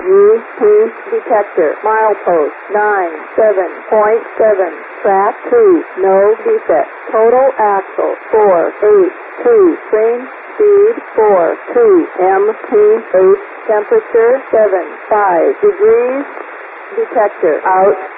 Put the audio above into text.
UP detector. Milepost 97.7. Track 2. No defect. Total axle 482. Train speed 42 mph. Temperature 75 degrees. Detector out.